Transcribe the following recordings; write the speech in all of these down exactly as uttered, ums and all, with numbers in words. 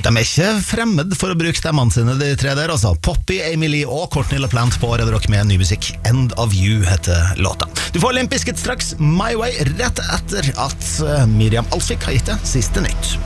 De er ikke fremmed for å bruke stemmene sine, de tre der altså. Poppy, Amy Lee og Courtney LaPlante på Radio Rock med ny musikk. End of You heter låta. Du får Limp Bizkit straks, My Way, rett etter at Miriam Alsvik har gitt det siste nytt.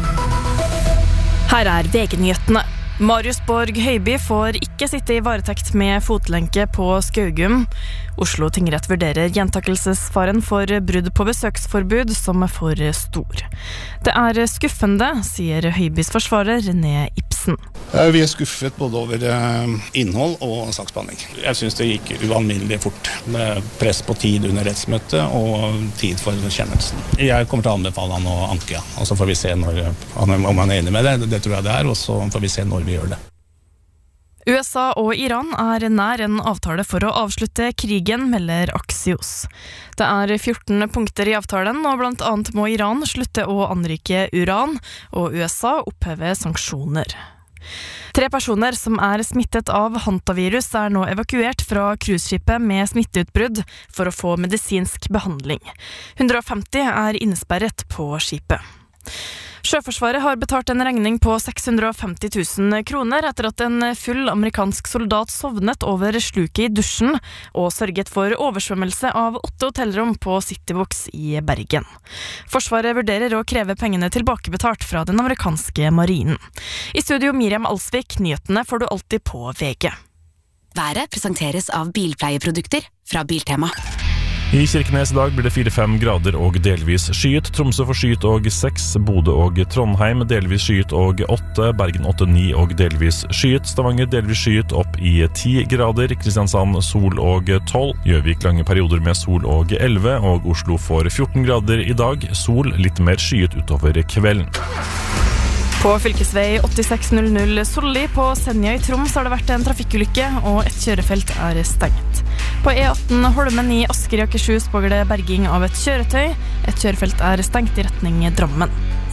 Her er V G-nyhetene. Marius Borg Høiby får ikke sitte i varetekt med fotlenke på Skaugum. Oslo tingrett vurderer gjentakelsesfaren for brudd på besøksforbud som er for stor. Det er skuffende, sier Høibys forsvarer René Ibsen. Vi er skuffet både over innhold og saksbehandling. Jeg synes det gikk ualminnelig fort med press på tid under rettsmøtet og tid for kjennelsen. Jeg kommer til å anbefale han å anke, og så får vi se når, om han er enig med det. Det tror jeg det er, og så får vi se når vi gjør det. U S A og Iran er nær en avtale for å avslutte krigen, melder Axios. Det er fjorten punkter i avtalen, og blant annet må Iran slutte å anrike uran, og U S A oppheve sanksjoner. Tre personer som er smittet av hantavirus er nå evakuert fra cruiseskipet med smitteutbrudd for å få medisinsk behandling. hundre og femti er innesperret på skipet. Sjøforsvaret har betalt en regning på seks hundre og femti tusen kroner etter at en full amerikansk soldat sovnet over sluket i dusjen og sørget for oversvømmelse av åtte hotellrom på Citybox i Bergen. Forsvaret vurderer å kreve pengene tilbakebetalt fra den amerikanske marinen. I studio Miriam Alsvik, nyhetene får du alltid på V G. Været presenteres av bilpleieprodukter fra Biltema. I Kirkenes i dag blir det fire til fem grader og delvis skyet. Tromsø får skyet og seks, Bodø og Trondheim delvis skyet og åtte, Bergen åtte til ni og delvis skyet, Stavanger delvis skyet opp i ti grader, Kristiansand sol og tolv, Gjøvik lange perioder med sol og elleve, og Oslo får fjorten grader i dag, sol litt mer skyet utover kvelden. På fylkesvei åttiseks null null Solli på Senja i Troms har det vært en trafikkulykke, og et kjørefelt er stengt. På E atten Holmen i Asker i Akershus pågår det berging av et kjøretøy. Et kjørefelt er stengt i retning Drammen.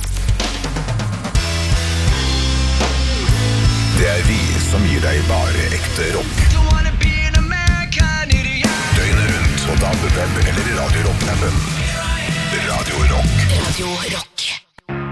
Det er vi som gir deg bare ekte rock. Døgnet rundt på D A B, web eller Radio Rock-appen. Radio Rock. Radio Rock.